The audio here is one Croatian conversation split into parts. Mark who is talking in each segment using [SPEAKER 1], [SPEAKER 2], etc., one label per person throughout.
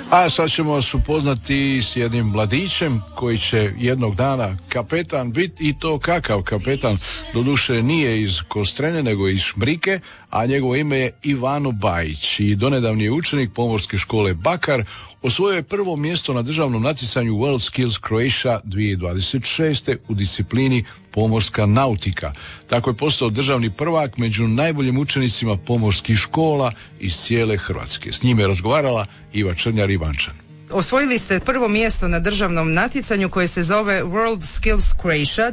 [SPEAKER 1] A sad ćemo vas upoznati s jednim mladićem koji će jednog dana kapetan biti, i to kakav kapetan. Doduše nije iz Kostrene nego iz Šmrike, a njegovo ime je Ivano Bajić i donedavni je učenik pomorske škole Bakar. Osvojio je prvo mjesto na državnom natjecanju World Skills Croatia 2026. u disciplini pomorska nautika. Tako je postao državni prvak među najboljim učenicima pomorskih škola iz cijele Hrvatske. S njime je razgovarala Iva Črnjar-Ivančan.
[SPEAKER 2] Osvojili ste prvo mjesto na državnom natjecanju koje se zove World Skills Croatia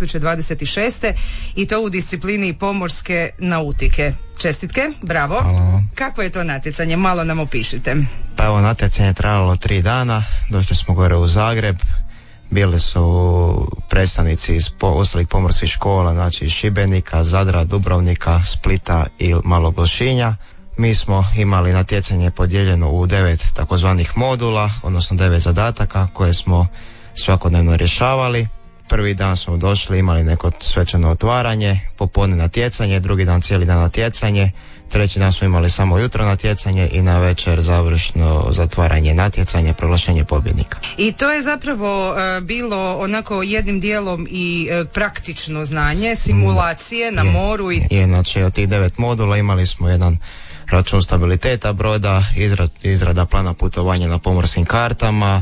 [SPEAKER 2] 2026. i to u disciplini pomorske nautike. Čestitke, bravo.
[SPEAKER 3] Hvala.
[SPEAKER 2] Kakvo je to natjecanje? Malo nam opišite.
[SPEAKER 3] Pa evo, natjecanje je trajalo 3 dana, došli smo gore u Zagreb, bili su predstavnici iz ostalih pomorskih škola, znači iz Šibenika, Zadra, Dubrovnika, Splita i Malog Lošinja. Mi smo imali natjecanje podijeljeno u 9 takozvanih modula, odnosno 9 zadataka koje smo svakodnevno rješavali. Prvi dan smo došli, imali neko svečano otvaranje, popodne natjecanje, drugi dan cijeli dan natjecanje, treći dan smo imali samo jutro natjecanje i na večer završno zatvaranje natjecanja, proglašenje pobjednika.
[SPEAKER 2] I to je zapravo bilo onako jednim dijelom i praktično znanje, simulacije na moru.
[SPEAKER 3] Znači od tih 9 modula imali smo jedan račun stabiliteta broda, izrada plana putovanja na pomorskim kartama,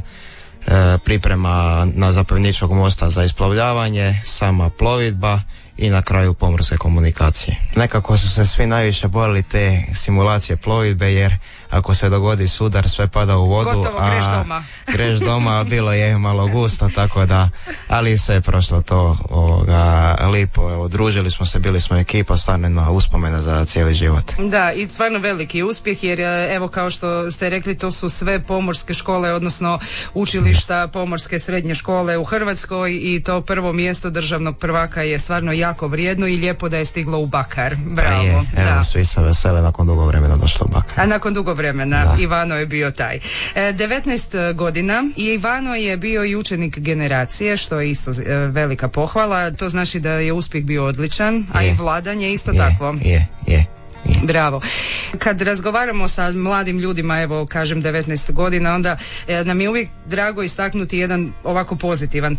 [SPEAKER 3] priprema na zapovjedničkog mosta za isplovljavanje, sama plovidba i na kraju pomorske komunikacije. Nekako su se svi najviše bojali te simulacije plovidbe, jer ako se dogodi sudar sve pada u vodu.
[SPEAKER 2] Gotovo, greš doma.
[SPEAKER 3] Greš doma, bilo je malo gusto, tako da, ali sve je prošlo to lipo. Evo, družili smo se, bili smo ekipa, stvarno uspomena za cijeli život.
[SPEAKER 2] Da, i stvarno veliki uspjeh, jer evo kao što ste rekli, to su sve pomorske škole, odnosno učilišta pomorske srednje škole u Hrvatskoj, i to prvo mjesto državnog prvaka je stvarno jako vrijedno i lijepo da je stiglo u Bakar. Bravo.
[SPEAKER 3] Evo, da. Svi se vesele, nakon dugo vremena došlo u Bakar.
[SPEAKER 2] A nakon dugo vremena, da. Ivano je bio taj. 19 godina i Ivano je bio i učenik generacije, što je isto velika pohvala. To znači da je uspjeh bio odličan, a i vladanje isto takvo.
[SPEAKER 3] Je.
[SPEAKER 2] Bravo. Kad razgovaramo sa mladim ljudima, evo kažem 19 godina, onda nam je uvijek drago istaknuti jedan ovako pozitivan